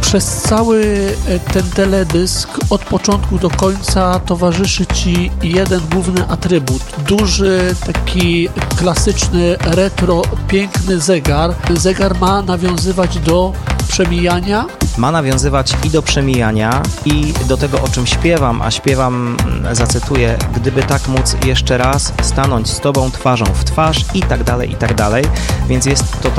Przez cały ten teledysk od początku do końca towarzyszy Ci jeden główny atrybut. Duży, taki klasyczny, retro, piękny zegar. Zegar ma nawiązywać do przemijania. Ma nawiązywać i do przemijania, i do tego, o czym śpiewam, a śpiewam, zacytuję, gdyby tak móc jeszcze raz stanąć z Tobą twarzą w twarz i tak dalej, więc jest to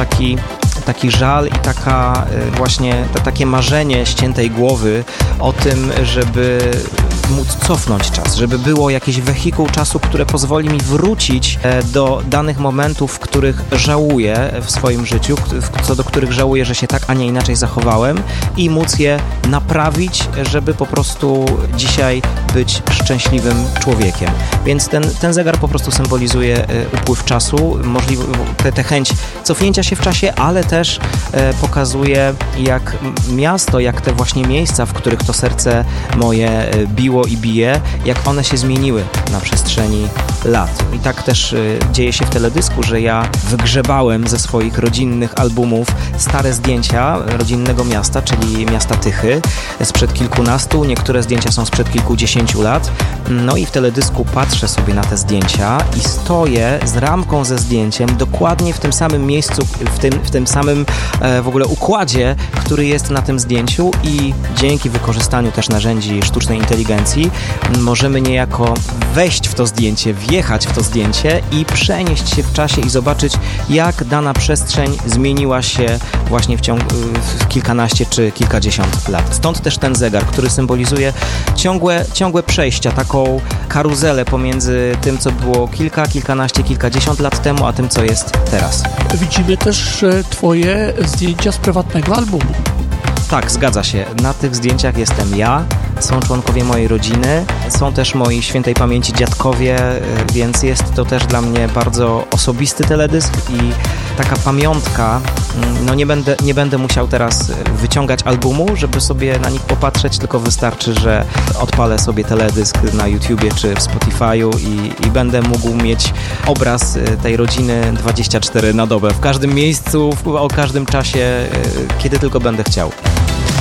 taki żal i taka właśnie takie marzenie ściętej głowy o tym, żeby móc cofnąć czas, żeby było jakieś wehikuł czasu, które pozwoli mi wrócić do danych momentów, których żałuję w swoim życiu, co do których żałuję, że się tak, a nie inaczej zachowałem, i móc je naprawić, żeby po prostu dzisiaj być szczęśliwym człowiekiem. Więc ten zegar po prostu symbolizuje upływ czasu, tę chęć cofnięcia się w czasie, ale też pokazuje, jak miasto, jak te właśnie miejsca, w których to serce moje biło i bije, jak one się zmieniły na przestrzeni lat. I tak też dzieje się w teledysku, że ja wygrzebałem ze swoich rodzinnych albumów stare zdjęcia rodzinnego miasta, czyli miasta Tychy, sprzed kilkunastu, niektóre zdjęcia są sprzed kilkudziesięciu lat. No i w teledysku patrzę sobie na te zdjęcia i stoję z ramką ze zdjęciem dokładnie w tym samym miejscu, w tym samym w ogóle układzie, który jest na tym zdjęciu, i dzięki wykorzystaniu też narzędzi sztucznej inteligencji możemy niejako wejść w to zdjęcie, wjechać w to zdjęcie i przenieść się w czasie i zobaczyć, jak dana przestrzeń zmieniła się właśnie w kilkanaście czy kilkadziesiąt lat. Stąd też ten zegar, który symbolizuje ciągłe przejścia, taką karuzelę pomiędzy tym, co było kilkanaście, kilkadziesiąt lat temu, a tym, co jest teraz. Widzimy też Twoje zdjęcia z prywatnego albumu. Tak, zgadza się. Na tych zdjęciach jestem ja, są członkowie mojej rodziny, są też moi świętej pamięci dziadkowie, więc jest to też dla mnie bardzo osobisty teledysk i taka pamiątka. No nie będę musiał teraz wyciągać albumu, żeby sobie na nich popatrzeć, tylko wystarczy, że odpalę sobie teledysk na YouTubie czy w Spotify'u i będę mógł mieć obraz tej rodziny 24 na dobę, w każdym miejscu, o każdym czasie, kiedy tylko będę chciał.